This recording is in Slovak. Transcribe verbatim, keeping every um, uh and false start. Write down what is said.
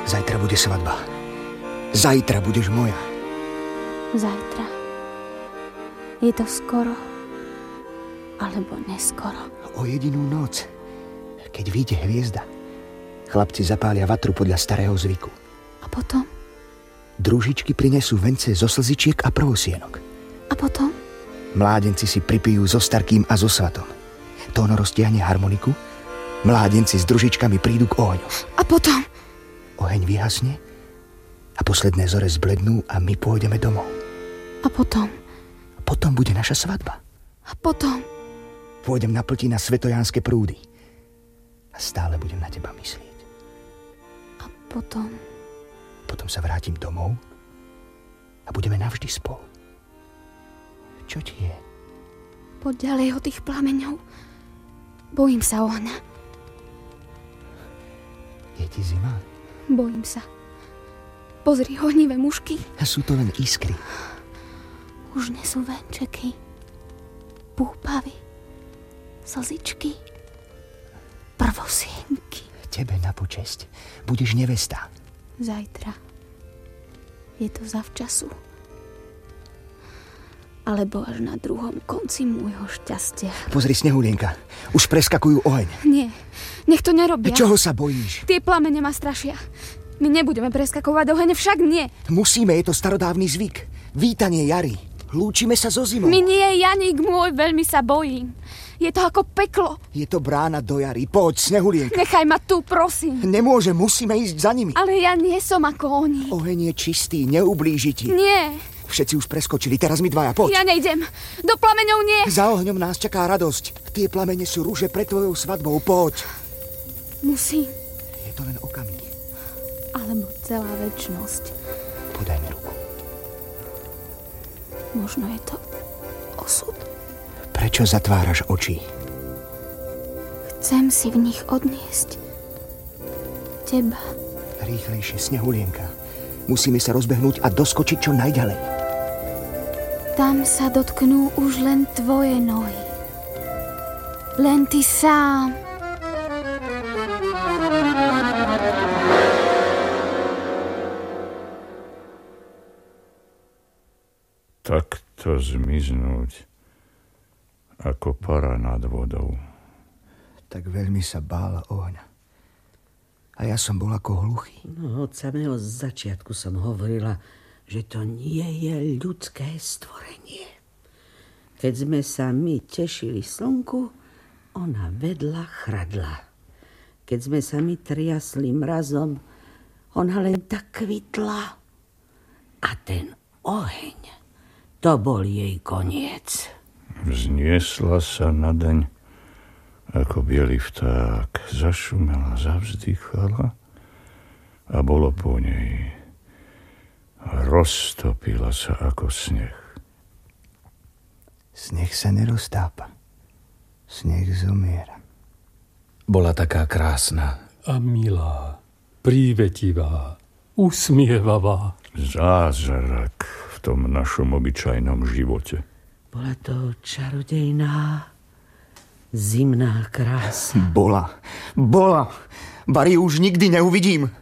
Zajtra bude svadba. Zajtra budeš moja. Zajtra. Je to skoro, alebo neskoro. O jedinú noc, keď vyjde hviezda, chlapci zapália vatru podľa starého zvyku. A potom? Družičky prinesú vence zo slzičiek a prvosienok. A potom? Mládenci si pripijú so starkým a so svatom. Tóno roztiahne harmoniku, mládenci s družičkami prídu k ohňu. A potom? Oheň vyhasne a posledné zore zblednú a my pôjdeme domov. A potom? A potom bude naša svadba. A potom? Pôjdem na plti na svetojánske prúdy a stále budem na teba myslieť. A potom? Potom sa vrátim domov a budeme navždy spolu. Čo ti je? Poď ďalej od tých plameňov. Bojím sa ohňa. Je ti zima? Bojím sa. Pozri, ohnivé mušky. A sú to len iskry. Už nesú venčeky, púpavy, slzičky, prvosienky. Tebe na počesť. Budeš nevesta. Zajtra. Je to zavčasu. Alebo až na druhom konci môjho šťastia. Pozri, Snehulienka. Už preskakujú oheň. Nie, nech to nerobia. Čoho sa bojíš? Tie plamene ma strašia. My nebudeme preskakovať oheň, však nie. Musíme, je to starodávny zvyk. Vítanie jary. Lúčime sa so zimou. My nie, Janík môj, veľmi sa bojím. Je to ako peklo. Je to brána do jary. Poď, Snehulienka. Nechaj ma tu, prosím. Nemôže, musíme ísť za nimi. Ale ja nie som ako oni. Oheň je čistý, neublíži ti. Nie. Všetci už preskočili, teraz my dvaja, poď. Ja nejdem. Do plameňov nie. Za ohňom nás čaká radosť. Tie plamene sú rúže pred tvojou svadbou, poď. Musím. Je to len okamih. Alebo celá večnosť. Podaj mi ruku. Možno je to osud. Prečo zatváraš oči? Chcem si v nich odniesť teba. Rýchlejšie, Snehulienka. Musíme sa rozbehnúť a doskočiť čo najďalej. Tam sa dotknú už len tvoje nohy. Len ty sám. Takto zmiznúť ako para nad vodou. Tak veľmi sa bála ohňa. A ja som bol ako hluchý. No, od samého začiatku som hovorila, že to nie je ľudské stvorenie. Keď sme sa my tešili slnku, ona vedľa chradla. Keď sme sa my triasli mrazom, ona len tak kvitla. A ten oheň, to bol jej koniec. Vzniesla sa na daň ako biely vták, zašumela, zavzdychala a bolo po nej. Roztopila sa ako sneh. Sneh sa neroztápa. Sneh zomiera. Bola taká krásna. A milá, prívetivá, usmievavá. Zázrak v tom našom obyčajnom živote. Bola to čarodejná zimná krása. Bola, bola. Bari už nikdy neuvidím.